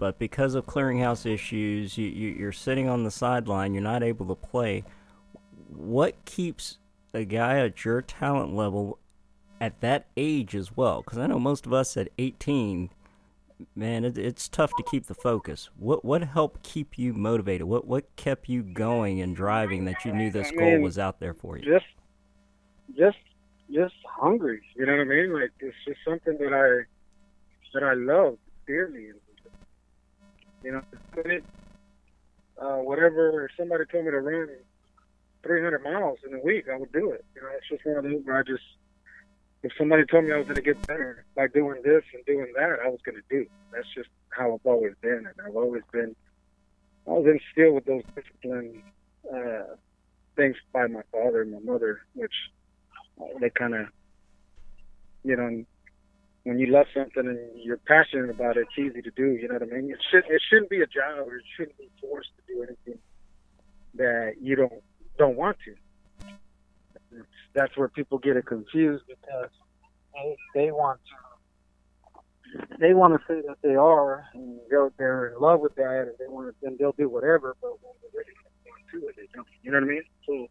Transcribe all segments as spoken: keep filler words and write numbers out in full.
but because of clearinghouse issues, you, you, you're sitting on the sideline. You're not able to play. What keeps a guy at your talent level at that age as well? Because I know most of us at eighteen, man, it, it's tough to keep the focus. What what helped keep you motivated? What what kept you going and driving that you knew this I goal mean, was out there for you? just, just, just hungry. You know what I mean? Like it's just something that I, that I love dearly. You know, uh, whatever somebody told me to run three hundred miles in a week, I would do it. You know, it's just one of those where I just, if somebody told me I was going to get better by doing this and doing that, I was going to do it. That's just how I've always been. And I've always been, I was instilled with those discipline uh, things by my father and my mother, which uh, they kind of, you know, when you love something and you're passionate about it, it's easy to do. You know what I mean? It, should, it shouldn't be a job, or it shouldn't be forced to do anything that you don't don't want to. It's, that's where people get it confused, because they, they want to they want to say that they are, and they're, they're in love with that, and they want to, then they'll do whatever. But when they really want to it, they don't. You know what I mean? So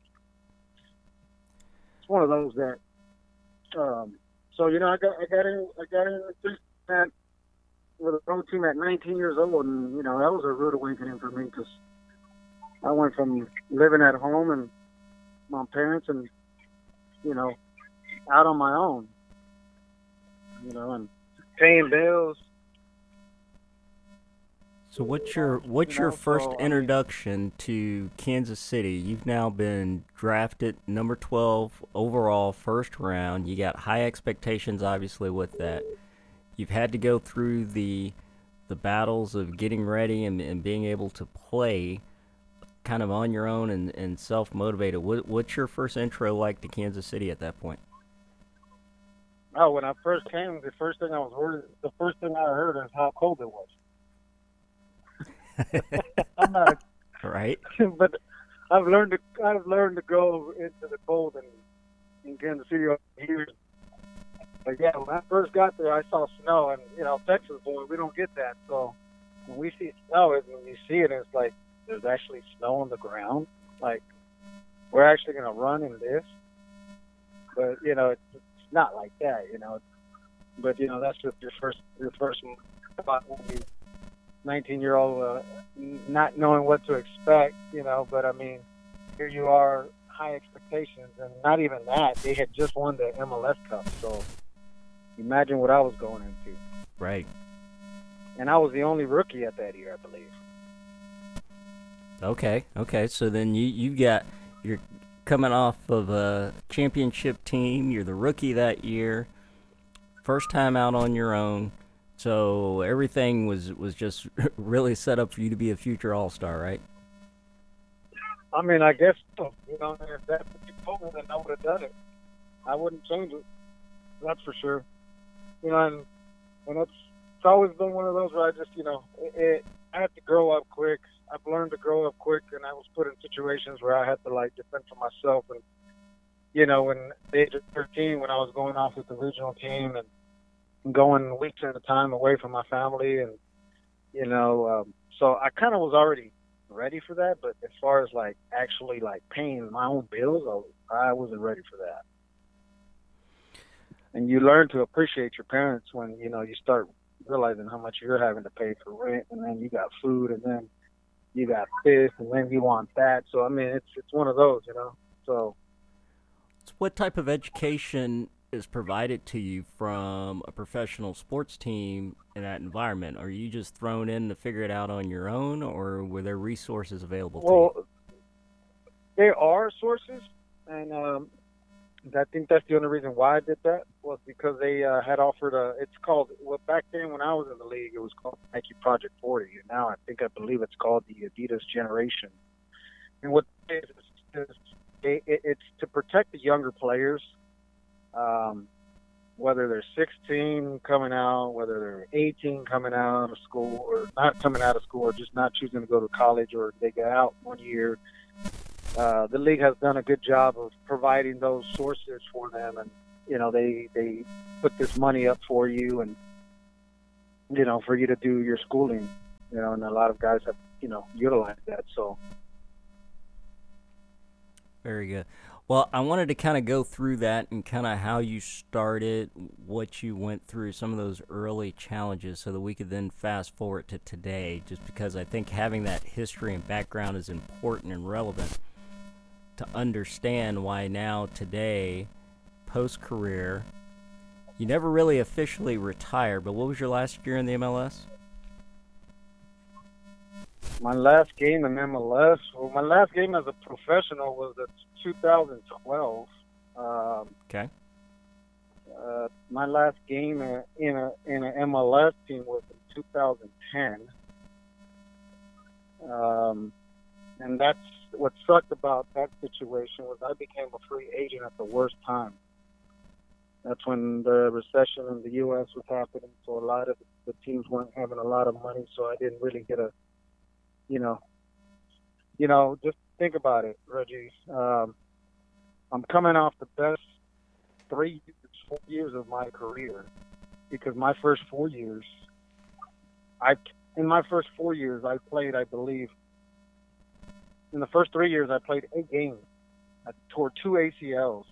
it's one of those that. Um, so you know, I got I got in I got in that with a pro team at nineteen years old, and you know that was a rude awakening for me, because I went from living at home and my parents, and you know, out on my own, you know, and paying bills. So what's your what's You your know, first so, I mean- introduction to Kansas City? You've now been drafted number twelve overall, first round. You got high expectations, obviously, with that. You've had to go through the the battles of getting ready and, and being able to play kind of on your own and, and self-motivated. What, what's your first intro like to Kansas City at that point? Oh, when I first came, the first thing I was worried, the first thing I heard is how cold it was. I'm not, Right? but I've learned to I've learned to go into the cold in, in Kansas City over the years. But yeah, when I first got there, I saw snow, and you know, Texas boy, we don't get that. So when we see snow, it's when you see it, it's like there's actually snow on the ground. Like we're actually gonna run in this, but you know, it's, it's not like that. You know, but you know, that's just your first your first spot when you nineteen-year-old, uh, not knowing what to expect, you know, but I mean, here you are, high expectations, and not even that, they had just won the M L S Cup, so imagine what I was going into. Right. And I was the only rookie at that year, I believe. Okay, okay. So then you, you got, you're coming off of a championship team, you're the rookie that year, first time out on your own. So everything was, was just really set up for you to be a future All-Star, right? I mean, I guess so. You know, if that's what you told me, then I would have done it. I wouldn't change it. That's for sure. You know, and, and it's, it's always been one of those where I just, you know, it, it, I had to grow up quick. I've learned to grow up quick, and I was put in situations where I had to, like, defend for myself. And, you know, when the age of thirteen, when I was going off with the regional team and going weeks at a time away from my family, and you know, um, so I kind of was already ready for that. But as far as like actually like paying my own bills, I, I wasn't ready for that. And you learn to appreciate your parents when you know you start realizing how much you're having to pay for rent, and then you got food, and then you got this, and then you want that. So I mean, it's it's one of those, you know. So, so what type of education is provided to you from a professional sports team in that environment? Are you just thrown in to figure it out on your own, or were there resources available well, to you? there are sources, and um, I think that's the only reason why I did that was because they uh, had offered a. It's called well back then when I was in the league, it was called Nike Project forty. And now I think I believe it's called the Adidas Generation. And what it is, is it, it's to protect the younger players. Um, whether they're sixteen coming out, whether they're eighteen coming out of school, or not coming out of school, or just not choosing to go to college, or they get out one year. Uh, the league has done a good job of providing those sources for them, and you know they they put this money up for you, and you know for you to do your schooling. you know, and a lot of guys have, you know, utilized that. So. Very good. Well, I wanted to kind of go through that and kind of how you started, what you went through, some of those early challenges, so that we could then fast forward to today, just because I think having that history and background is important and relevant to understand why now, today, post-career, you never really officially retired, but what was your last year in the M L S? My last game in M L S, well, my last game as a professional was in two thousand twelve. Um, okay. Uh, my last game in a, in a in an M L S team was in two thousand ten. Um, and that's what sucked about that situation was I became a free agent at the worst time. That's when the recession in the U S was happening, so a lot of the teams weren't having a lot of money, so I didn't really get a You know, you know, just think about it, Reggie. Um, I'm coming off the best three, four years of my career because my first four years, I in my first four years I played, I believe, in the first three years I played eight games. I tore two A C Ls,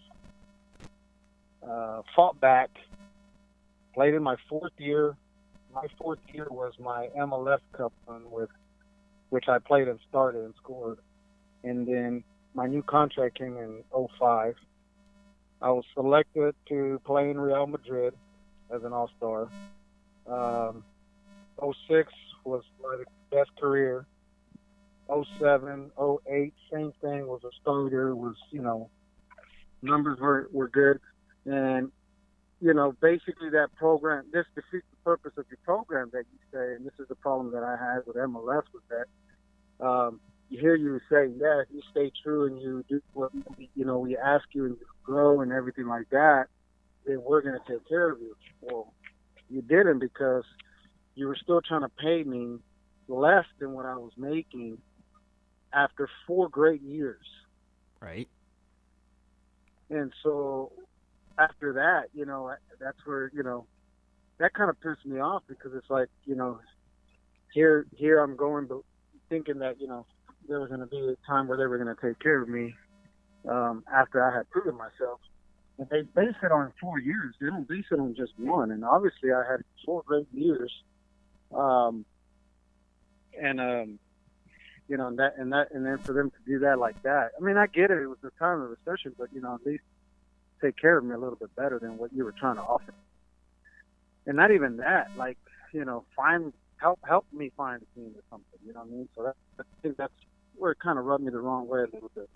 uh, fought back, played in my fourth year. My fourth year was my M L S Cup run with. which I played and started and scored. And then my new contract came in oh five. I was selected to play in Real Madrid as an all-star. Um, oh six was my best career. oh seven, oh eight, same thing, was a starter, was, you know, numbers were, were good. And, you know, basically that program, this defeats the purpose of your program that you say, and this is the problem that I had with M L S was that um, you hear you say, yeah, if you stay true and you do what, you know, we ask you and you grow and everything like that, then we're going to take care of you. Well, you didn't because you were still trying to pay me less than what I was making after four great years. Right. And so after that, you know, that's where, you know, that kind of pissed me off because it's like, you know, here, here I'm going to thinking that, you know, there was going to be a time where they were going to take care of me um, after I had proven myself. And they base it on four years. They don't base it on just one. And obviously I had four great years. Um, and, um, you know, and that, and that, and then for them to do that like that, I mean, I get it. It was the time of recession, but, you know, at least take care of me a little bit better than what you were trying to offer. And not even that, like, you know, find, help, help me find a team or something, you know what I mean? So that, I think that's where it kind of rubbed me the wrong way a little bit.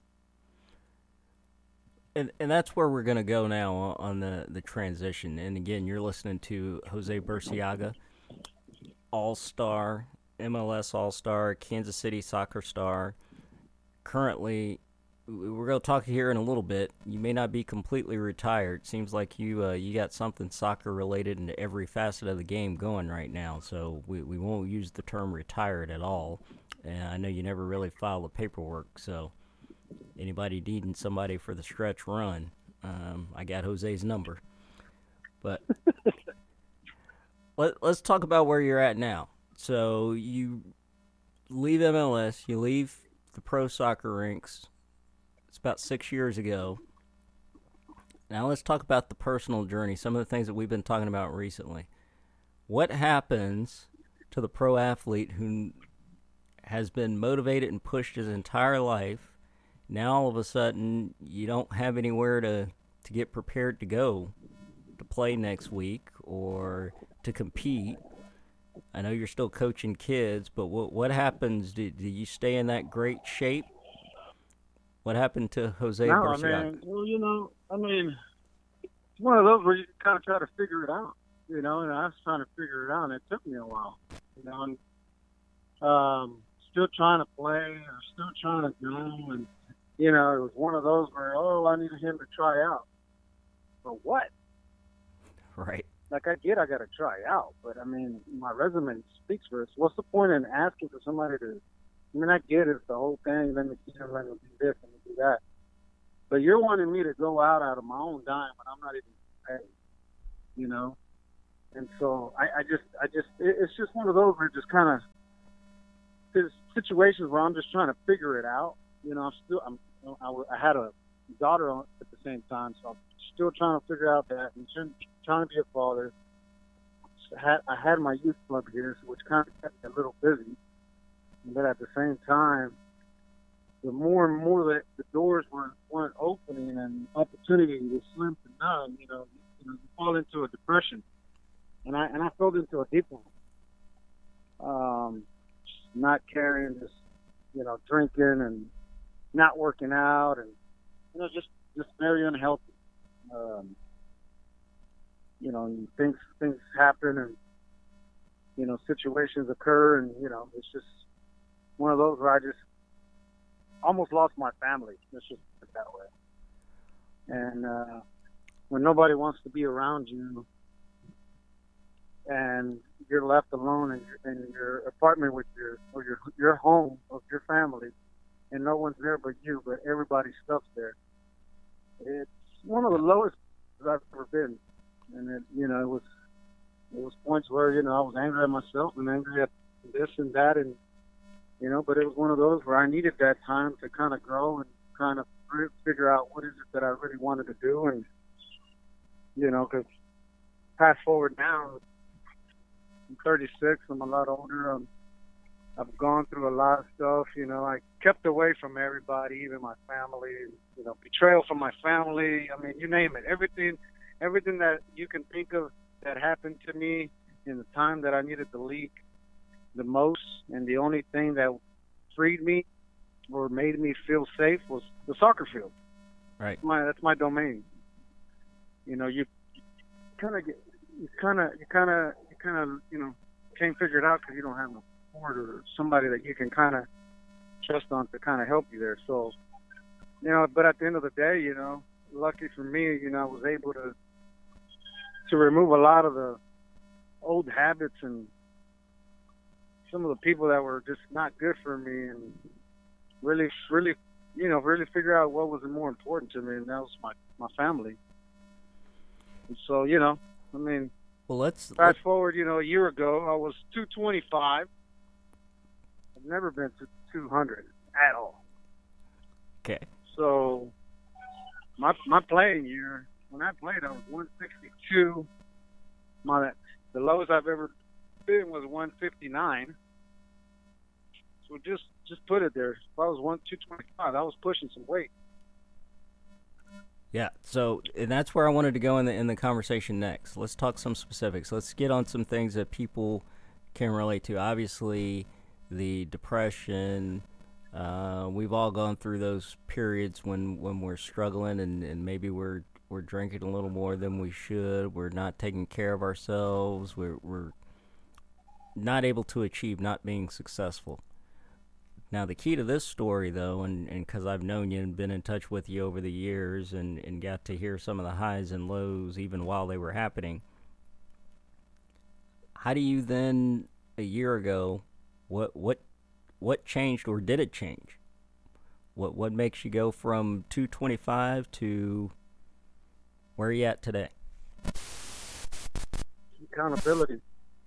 And and that's where we're going to go now on the, the transition. And again, you're listening to Jose Burciaga, All-Star, M L S All-Star, Kansas City Soccer Star. Currently, we're going to talk here in a little bit. You may not be completely retired. Seems like you uh, you got something soccer-related into every facet of the game going right now. So we, we won't use the term retired at all. And I know you never really filed the paperwork, so anybody needing somebody for the stretch run, um, I got Jose's number. But let, let's talk about where you're at now. So you leave M L S, you leave the pro soccer rinks. It's about six years ago. Now let's talk about the personal journey, some of the things that we've been talking about recently. What happens to the pro athlete who has been motivated and pushed his entire life? Now all of a sudden you don't have anywhere to, to get prepared to go to play next week or to compete. I know you're still coaching kids, but what what happens? Do, do you stay in that great shape? What happened to Jose no, Burciaga? I mean, well, you know, I mean, it's one of those where you kind of try to figure it out, you know, and I was trying to figure it out, and it took me a while, you know, and um, still trying to play or still trying to go, and, you know, it was one of those where, oh, I needed him to try out. But what? Right. Like, I get I got to try out, but, I mean, my resume speaks for it. So what's the point in asking for somebody to, I mean, I get it, the whole thing, let me see them, let me do this, let me do that. But you're wanting me to go out out of my own dime when I'm not even paid, you know? And so I, I just, I just, it, it's just one of those where it just kind of situations where I'm just trying to figure it out. You know, I'm still, I'm, I, I had a daughter on at the same time, so I'm still trying to figure out that and trying to be a father. I had, I had my youth club here, which kind of kept me a little busy, but at the same time, the more and more that the doors weren't, weren't opening and opportunity was slim to none, you know, you know, you fall into a depression, and I and I fell into a deep one. Um, not caring, just you know, drinking and not working out, and you know, just just very unhealthy. Um, you know, and things things happen, and you know, situations occur, and you know, it's just one of those where I just almost lost my family. Let's just put it that way. And uh, when nobody wants to be around you, and you're left alone in your, in your apartment with your or your your home of your family, and no one's there but you, but everybody's stuff's there. It's one of the lowest I've ever been, and it, you know, it was it was points where you know I was angry at myself and angry at this and that, and you know, but it was one of those where I needed that time to kind of grow and kind of figure out what is it that I really wanted to do, and you know, because fast forward now, I'm thirty-six. I'm a lot older. I'm, I've gone through a lot of stuff. You know, I kept away from everybody, even my family. You know, betrayal from my family. I mean, you name it. Everything, everything that you can think of that happened to me in the time that I needed to leak the most, and the only thing that freed me or made me feel safe was the soccer field. Right. My that's my domain. You know, you kind of get, you kind of, you kind of, you kind of, you know, can't figure it out because you don't have no support or somebody that you can kind of trust on to kind of help you there. So, you know, but at the end of the day, you know, lucky for me, you know, I was able to to remove a lot of the old habits and some of the people that were just not good for me, and really, really, you know, really figure out what was more important to me, and that was my, my family. And so, you know, I mean, well, let's fast let, forward, you know, a year ago, I was two twenty-five. I've never been to two hundred at all. Okay. So, my my playing year, when I played, I was one sixty-two. My the lowest I've ever been was one fifty-nine. So just just put it there. If I was one two twenty-five, I was pushing some weight. Yeah. So, and that's where I wanted to go in the in the conversation next. Let's talk some specifics. Let's get on some things that people can relate to. Obviously, the depression. Uh, we've all gone through those periods when, when we're struggling and, and maybe we're we're drinking a little more than we should. We're not taking care of ourselves. We're we're not able to achieve, not being successful. Now, the key to this story, though, and because I've known you and been in touch with you over the years and, and got to hear some of the highs and lows even while they were happening, how do you then, a year ago, what what what changed, or did it change? What what makes you go from two twenty-five to where are you at today? Accountability.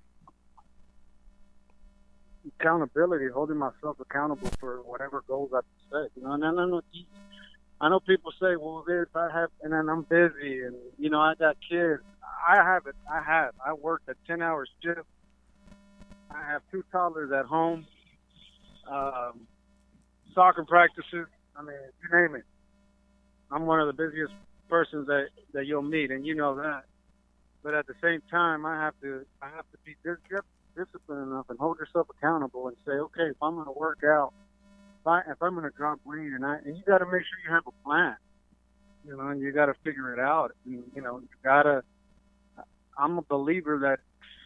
Accountability, holding myself accountable for whatever goals I set. You know, and I know, I know people say, well, if I have, and then I'm busy, and, you know, I got kids. I have it. I have. I work a ten-hour shift. I have two toddlers at home. Um, soccer practices. I mean, you name it. I'm one of the busiest persons that, that you'll meet, and you know that. But at the same time, I have to I have to be disciplined enough and hold yourself accountable and say, okay, if I'm going to work out, if, I, if I'm going to drop weight, and I and you got to make sure you have a plan, you know, and you got to figure it out. And, you know, you got to. I'm a believer that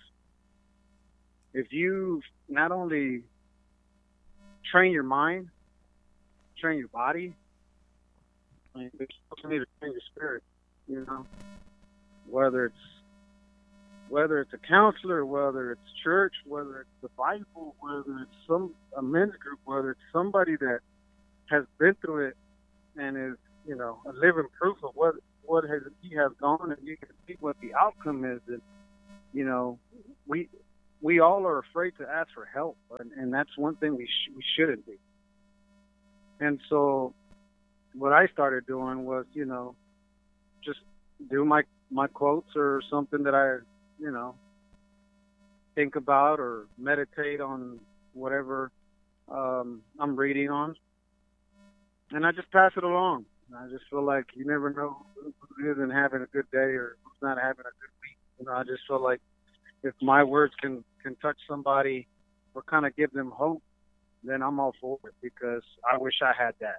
if you not only train your mind, train your body, I mean, you also need to train your spirit, you know, whether it's whether it's a counselor, whether it's church, whether it's the Bible, whether it's some a men's group, whether it's somebody that has been through it and is, you know, a living proof of what what has he has gone, and you can see what the outcome is. And you know, we we all are afraid to ask for help, and, and that's one thing we sh- we shouldn't be. And so, what I started doing was, you know, just do my my quotes or something that I, you know, think about or meditate on whatever um, I'm reading on, and I just pass it along. I just feel like you never know who isn't having a good day or who's not having a good week. You know, I just feel like if my words can can touch somebody or kind of give them hope, then I'm all for it because I wish I had that.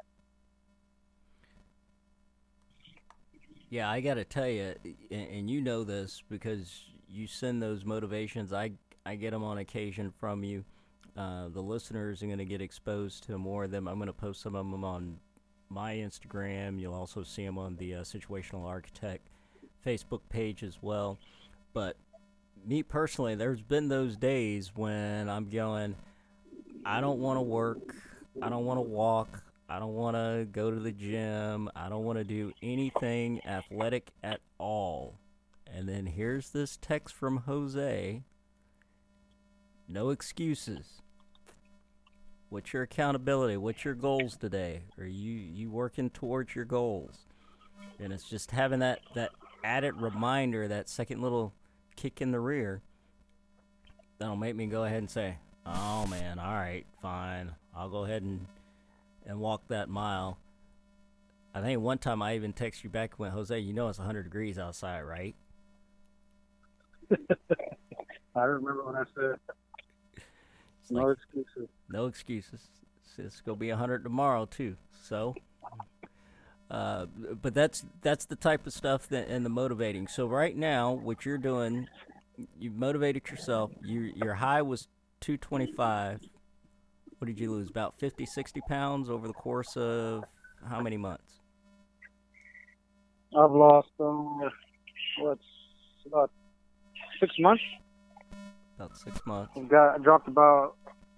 Yeah, I got to tell you, and, and you know this because you send those motivations. I I get them on occasion from you. Uh, the listeners are going to get exposed to more of them. I'm going to post some of them on my Instagram. You'll also see them on the uh, Situational Architect Facebook page as well. But me personally, there's been those days when I'm going, I don't want to work, I don't want to walk, I don't want to go to the gym, I don't want to do anything athletic at all. And then here's this text from Jose. No excuses. What's your accountability? What's your goals today? Are you, you working towards your goals? And it's just having that, that added reminder, that second little kick in the rear, that'll make me go ahead and say, oh man, all right, fine. I'll go ahead and and walk that mile. I think one time I even texted you back and went, Jose, you know it's one hundred degrees outside, right? I remember when I said, It's no like, excuses. no excuses. It's, it's going to be one hundred tomorrow, too. So, uh, but that's that's the type of stuff that and the motivating. So right now, what you're doing, you've motivated yourself. You, your high was two twenty-five. What did you lose? About fifty, sixty pounds over the course of how many months? I've lost, um, what's about six months. About six months. I've got I dropped about,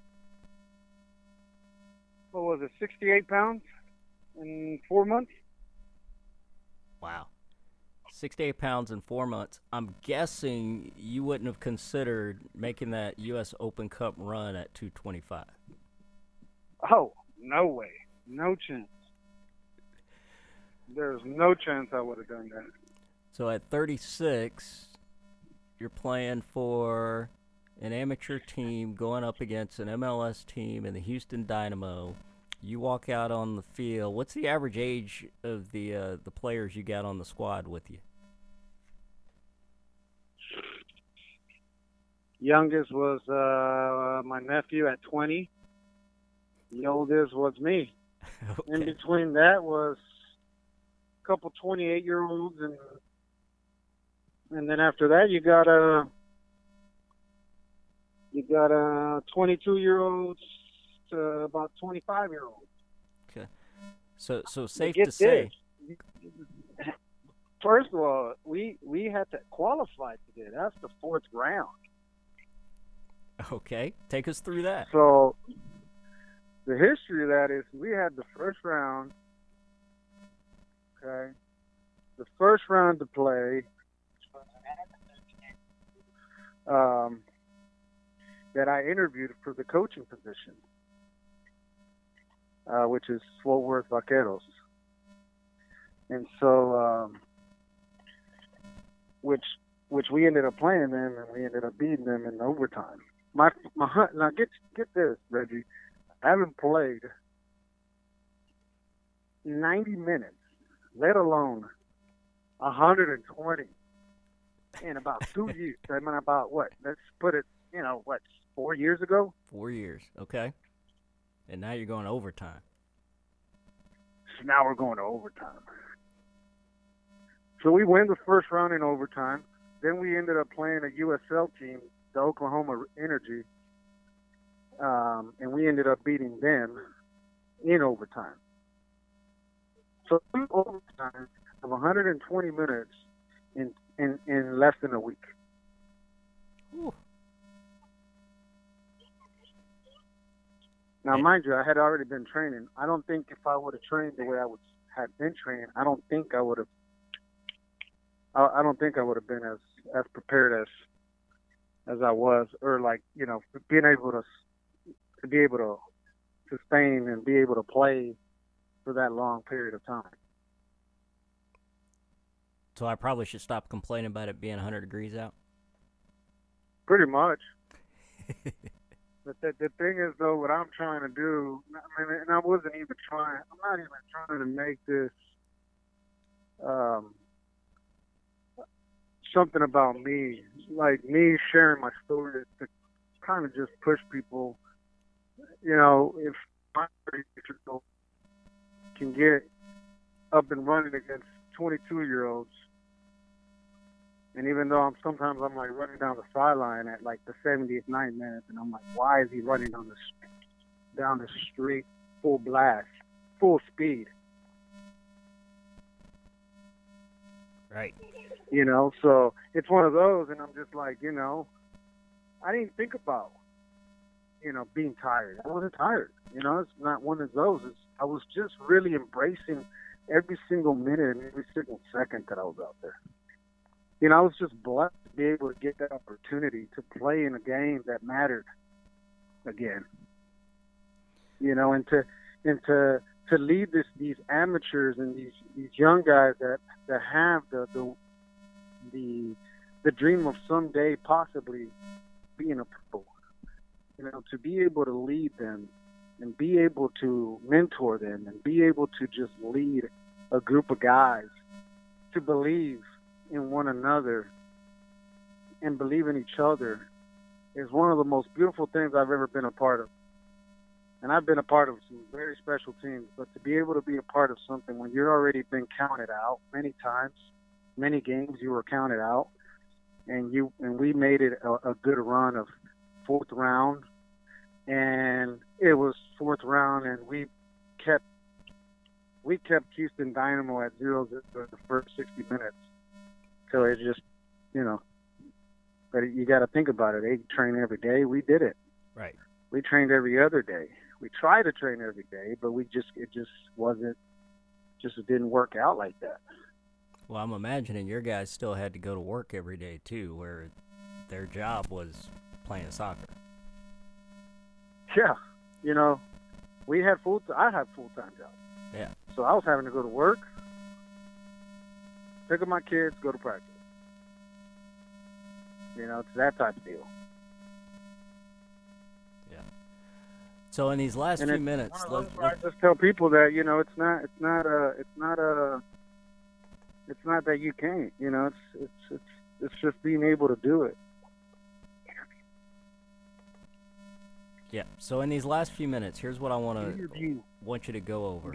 what was it, sixty-eight pounds in four months. Wow. sixty-eight pounds in four months. I'm guessing you wouldn't have considered making that U S Open Cup run at two twenty-five. Oh, no way. No chance. There's no chance I would have done that. So at thirty-six, you're playing for an amateur team going up against an M L S team in the Houston Dynamo. You walk out on the field. What's the average age of the uh, the players you got on the squad with you? Youngest was uh, my nephew at twenty. The oldest was me. Okay. In between that was a couple twenty-eight-year-olds, and and then after that you got a you got a twenty-two-year-olds to about twenty-five-year-olds. Okay. So so safe Get to say. this. First of all, we we had to qualify today. That's the fourth round. Okay. Take us through that. So the history of that is we had the first round, okay, the first round to play, um, that I interviewed for the coaching position, uh, which is Fort Worth Vaqueros. And so, um, which which we ended up playing them, and we ended up beating them in overtime. My my now get get this, Reggie. I haven't played ninety minutes, let alone one hundred twenty, in about two years. I mean, about what? Let's put it, you know, what, four years ago? Four years. Okay. And now you're going overtime. So now we're going to overtime. So we win the first round in overtime. Then we ended up playing a U S L team, the Oklahoma Energy. Um, and we ended up beating them in overtime. So two overtime of one hundred twenty minutes in, in, in less than a week. Ooh. Now, mind you, I had already been training. I don't think if I would have trained the way I was had been training, I don't think I would have. I, I don't think I would have been as as prepared as as I was, or like you know, being able to to be able to sustain and be able to play for that long period of time. So I probably should stop complaining about it being one hundred degrees out. Pretty much. But the, the thing is, though, what I'm trying to do, I mean, and I wasn't even trying, I'm not even trying to make this um, something about me. Like me sharing my story to kind of just push people, you know, if my thirty-year-old can get up and running against twenty-two-year-olds, and even though I'm sometimes I'm like running down the sideline at like the seventieth, ninth minute, and I'm like, why is he running down the down the street full blast, full speed? Right. You know, so it's one of those, and I'm just like, you know, I didn't think about, you know, being tired. I wasn't tired. You know, it's not one of those. It's, I was just really embracing every single minute and every single second that I was out there. You know, I was just blessed to be able to get that opportunity to play in a game that mattered again. You know, and to and to to lead this these amateurs and these, these young guys that, that have the, the the the dream of someday possibly being a pro. You know, to be able to lead them and be able to mentor them and be able to just lead a group of guys to believe in one another and believe in each other is one of the most beautiful things I've ever been a part of. And I've been a part of some very special teams, but to be able to be a part of something when you're already been counted out many times, many games you were counted out, and you and we made it a, a good run of fourth round, and it was fourth round, and we kept we kept Houston Dynamo at zeros for the first sixty minutes. So it's just, you know, but you got to think about it. They train every day. We did it. Right. We trained every other day. We tried to train every day, but we just it just wasn't, just it didn't work out like that. Well, I'm imagining your guys still had to go to work every day too, where their job was playing soccer. Yeah, you know, we had full. I had full time job. Yeah. So I was having to go to work, pick up my kids, go to practice. You know, it's that type of deal. Yeah. So in these last and few minutes, let, let, I just tell people that you know it's not it's not a it's not a it's not that you can't. You know, it's it's it's it's just being able to do it. Yeah. So in these last few minutes, here's what I want to want you to go over.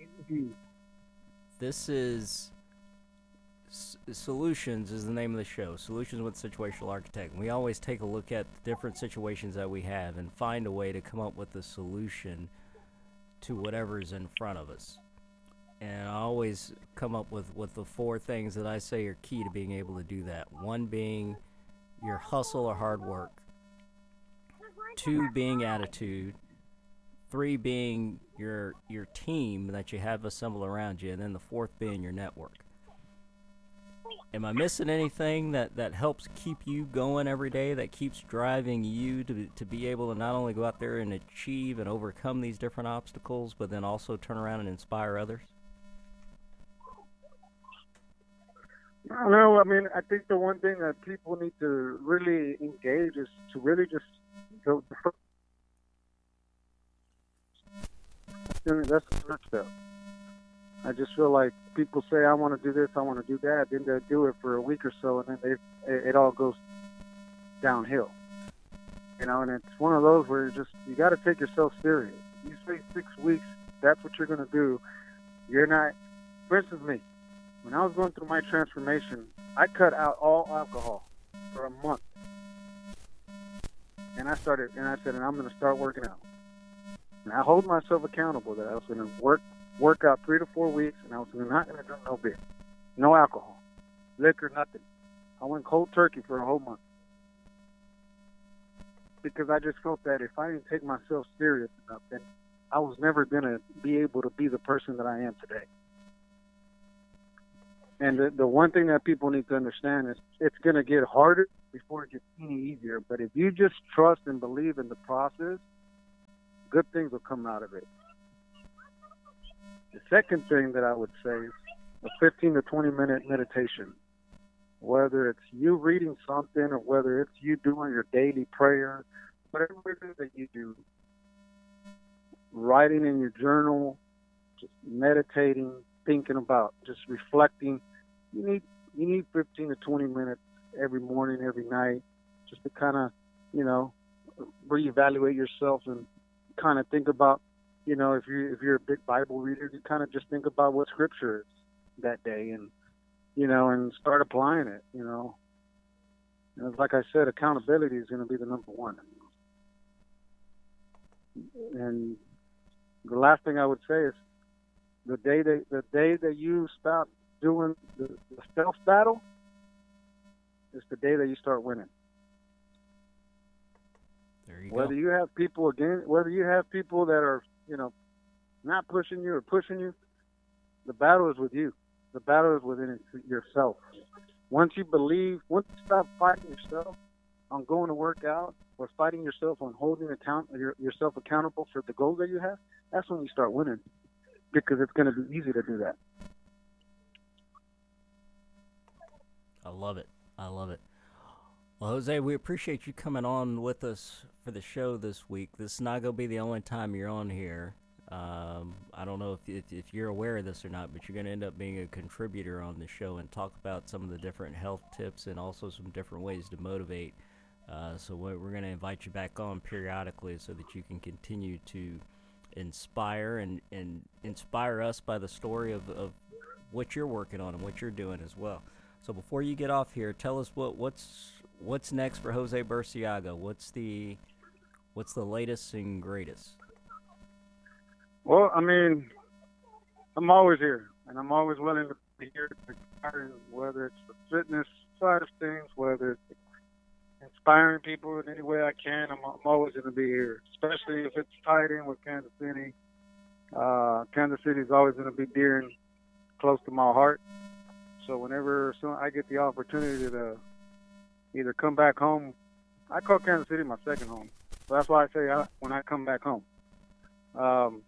This is S- Solutions is the name of the show. Solutions with Situational Architect. And we always take a look at the different situations that we have and find a way to come up with a solution to whatever's in front of us. And I always come up with, with the four things that I say are key to being able to do that. One being your hustle or hard work. Two being attitude. Three being your your team that you have assembled around you. And then the fourth being your network. Am I missing anything that, that helps keep you going every day, that keeps driving you to to be able to not only go out there and achieve and overcome these different obstacles, but then also turn around and inspire others? I don't know. I mean, I think the one thing that people need to really engage is to really just go. That's the first step. I just feel like people say, I want to do this, I want to do that, then they do it for a week or so, and then they, it, it all goes downhill. You know, and it's one of those where you just, you got to take yourself serious. You say six weeks, that's what you're going to do. You're not, for instance, me, when I was going through my transformation, I cut out all alcohol for a month. And I started, and I said, and I'm going to start working out. And I hold myself accountable that I was going to work work out three to four weeks, and I was not going to drink no beer, no alcohol, liquor, nothing. I went cold turkey for a whole month because I just felt that if I didn't take myself serious enough, then I was never going to be able to be the person that I am today. And the, the one thing that people need to understand is it's going to get harder before it gets any easier. But if you just trust and believe in the process, good things will come out of it. The second thing that I would say is a fifteen to twenty minute meditation. Whether it's you reading something or whether it's you doing your daily prayer, whatever it is that you do, writing in your journal, just meditating, thinking about, just reflecting. You need you need fifteen to twenty minutes every morning, every night, just to kind of, you know, reevaluate yourself and kind of think about, you know, if you if you're a big Bible reader, you kind of just think about what Scripture is that day, and you know, and start applying it. You know, and like I said, accountability is going to be the number one. And the last thing I would say is the day that the day that you stop doing the, the self battle is the day that you start winning. There you whether go. you have people again, whether you have people that are, you know, not pushing you or pushing you, the battle is with you. The battle is within yourself. Once you believe, once you stop fighting yourself on going to work out or fighting yourself on holding account your, yourself accountable for the goals that you have, that's when you start winning, because it's going to be easy to do that. I love it. I love it. Well, Jose, we appreciate you coming on with us for the show this week. This is not going to be the only time you're on here. Um, I don't know if, if if you're aware of this or not, but you're going to end up being a contributor on the show and talk about some of the different health tips and also some different ways to motivate. Uh, so we're, we're going to invite you back on periodically so that you can continue to inspire and, and inspire us by the story of, of what you're working on and what you're doing as well. So before you get off here, tell us what, what's what's next for Jose Burciaga. What's the what's the latest and greatest? Well, I mean, I'm always here, and I'm always willing to be here to inspire, whether it's the fitness side of things, whether it's inspiring people in any way I can. I'm, I'm always going to be here, especially if it's tied in with Kansas City. Uh, Kansas City is always going to be dear and close to my heart. So whenever so I get the opportunity to either come back home, I call Kansas City my second home. So that's why I say I, when I come back home, um,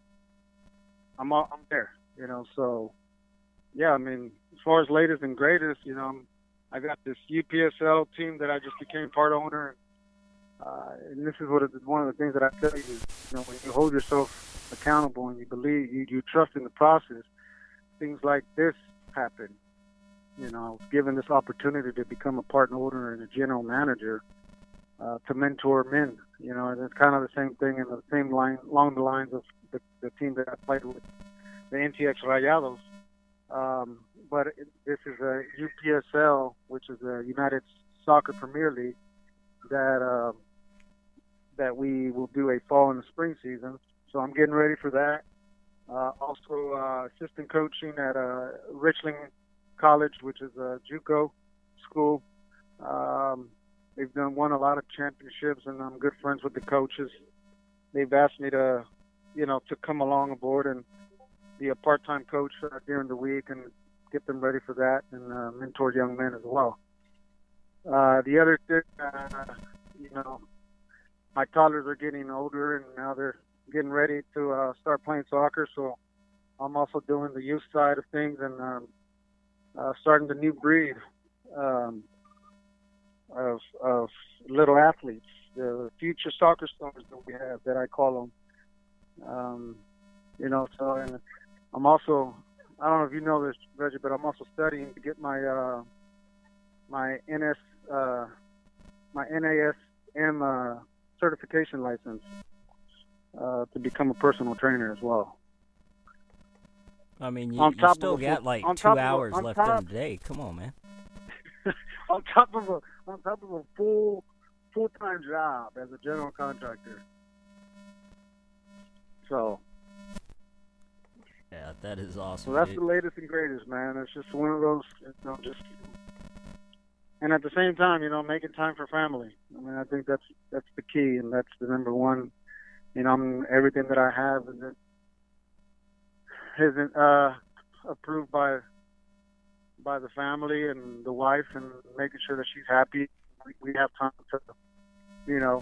I'm all, I'm there, you know. So yeah, I mean, as far as latest and greatest, you know, I'm, I got this U P S L team that I just became part owner, uh, and this is what it, one of the things that I tell you is, you know, when you hold yourself accountable and you believe, you, you trust in the process, things like this happen. You know, I was given this opportunity to become a part owner and a general manager uh, to mentor men. You know, and it's kind of the same thing in the same line, along the lines of the, the team that I played with, the N T X Rayados. Um, but it, this is a U P S L, which is a United Soccer Premier League, that uh, that we will do a fall and a spring season. So I'm getting ready for that. Uh, also, uh, assistant coaching at uh, Richland College, which is a JUCO school. Um, they've done won a lot of championships, and I'm good friends with the coaches. They've asked me to, you know, to come along aboard and be a part-time coach uh, during the week and get them ready for that, and uh, mentor young men as well. Uh, the other thing, uh, you know, my toddlers are getting older, and now they're getting ready to uh, start playing soccer. So I'm also doing the youth side of things and um, uh, starting the new breed um, of, of little athletes, the future soccer stars that we have, that I call them. Um, you know, so and I'm also, I don't know if you know this, Reggie, but I'm also studying to get my uh, my N S uh, my N A S M uh, certification license uh, to become a personal trainer as well. I mean, you, on you top still of a got full- like on two top of a- hours on left top- in the day. Come on, man. on top of a on top of a full full time job as a general contractor. So, Yeah, that is awesome. so that's dude. the latest and greatest, man. It's just one of those, you know, just and at the same time, you know, making time for family. I mean, I think that's that's the key, and that's the number one. You know, I'm, everything that I have isn't isn't uh, approved by by the family and the wife, and making sure that she's happy, we, we have time to, you know,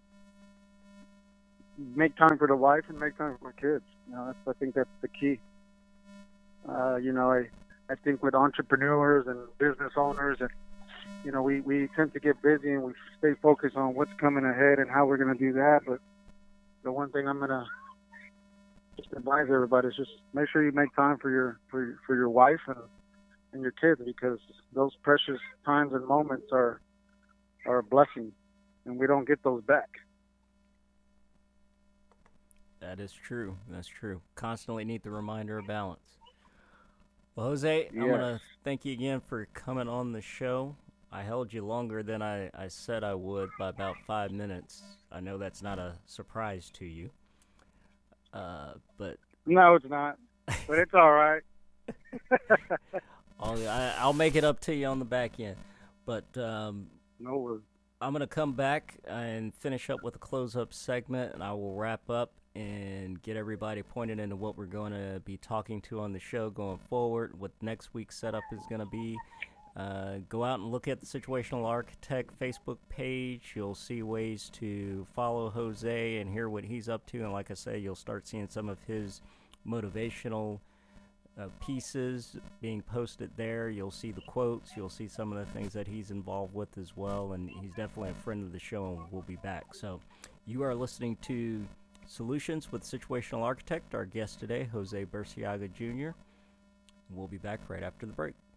make time for the wife and make time for my kids. You know, that's, I think that's the key. Uh, you know, I, I think with entrepreneurs and business owners, and you know, we, we tend to get busy and we stay focused on what's coming ahead and how we're going to do that. But the one thing I'm going to just advise everybody is just make sure you make time for your for your, for your wife and and your kids, because those precious times and moments are are a blessing, and we don't get those back. That is true. That's true. Constantly need the reminder of balance. Well, Jose, Yes. I'm going to thank you again for coming on the show. I held you longer than I, I said I would by about five minutes. I know that's not a surprise to you. Uh, but No, it's not. But it's all right. I'll, I, I'll make it up to you on the back end. But um, No worries. I'm going to come back and finish up with a close-up segment, and I will wrap up and get everybody pointed into what we're going to be talking to on the show going forward, what next week's setup is going to be. Uh, go out and look at the Situational Architect Facebook page. You'll see ways to follow Jose and hear what he's up to. And like I say, you'll start seeing some of his motivational uh, pieces being posted there. You'll see the quotes. You'll see some of the things that he's involved with as well. And he's definitely a friend of the show, and we'll be back. So you are listening to Solutions with Situational Architect. Our guest today, Jose Burciaga Junior We'll be back right after the break.